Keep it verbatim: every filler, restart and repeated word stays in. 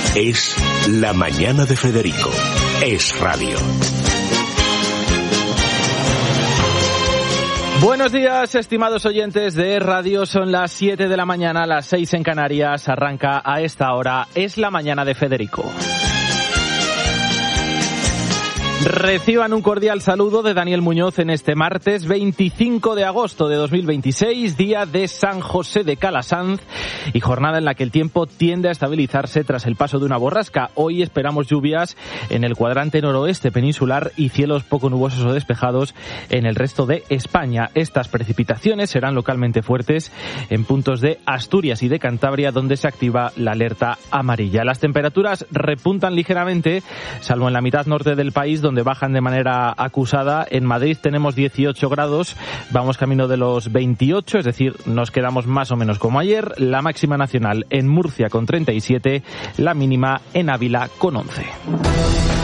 Es La Mañana de Federico. Es radio. Buenos días, estimados oyentes de Radio. Son las siete de la mañana, las seis en Canarias. Arranca a esta hora Es La Mañana de Federico. Reciban un cordial saludo de Daniel Muñoz en este martes veinticinco de agosto de dos mil veintiséis, día de San José de Calasanz y jornada en la que el tiempo tiende a estabilizarse tras el paso de una borrasca. Hoy esperamos lluvias en el cuadrante noroeste peninsular y cielos poco nubosos o despejados en el resto de España. Estas precipitaciones serán localmente fuertes en puntos de Asturias y de Cantabria, donde se activa la alerta amarilla. Las temperaturas repuntan ligeramente, salvo en la mitad norte del país, donde bajan de manera acusada. En Madrid tenemos dieciocho grados, vamos camino de los veintiocho, es decir, nos quedamos más o menos como ayer. La máxima nacional en Murcia con treinta y siete, la mínima en Ávila con once.